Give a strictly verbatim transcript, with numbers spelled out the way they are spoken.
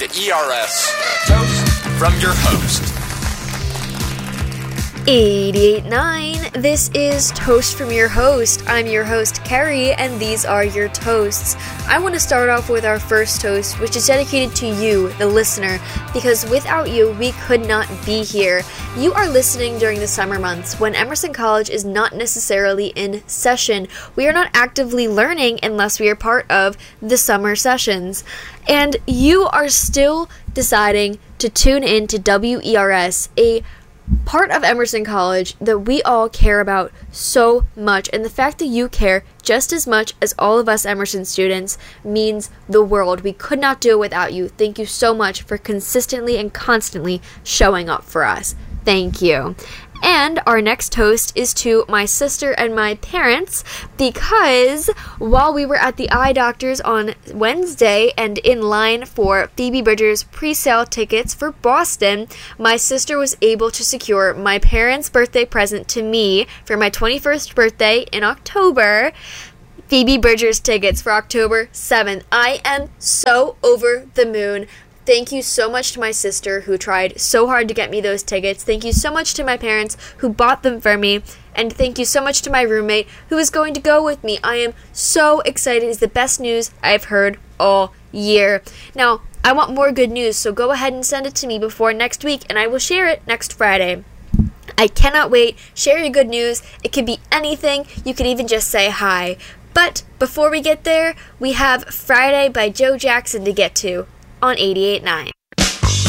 to E R S. Toast from your host. eighty-eight point nine, this is Toast from your host. I'm your host, Carrie, and these are your toasts. I want to start off with our first toast, which is dedicated to you, the listener, because without you, we could not be here. You are listening during the summer months, when Emerson College is not necessarily in session. We are not actively learning unless we are part of the summer sessions. And you are still deciding to tune in to W E R S, a part of Emerson College that we all care about so much, and the fact that you care just as much as all of us Emerson students means the world. We could not do it without you. Thank you so much for consistently and constantly showing up for us. Thank you. And our next toast is to my sister and my parents, because while we were at the eye doctor's on Wednesday and in line for Phoebe Bridgers' pre-sale tickets for Boston, my sister was able to secure my parents' birthday present to me for my twenty-first birthday in October. Phoebe Bridgers tickets for October seventh. I am so over the moon. Thank you so much to my sister who tried so hard to get me those tickets. Thank you so much to my parents who bought them for me. And thank you so much to my roommate who is going to go with me. I am so excited. It's the best news I've heard all year. Now, I want more good news, so go ahead and send it to me before next week, and I will share it next Friday. I cannot wait. Share your good news. It could be anything. You could even just say hi. But before we get there, we have Friday by Joe Jackson to get to on eighty-eight point nine.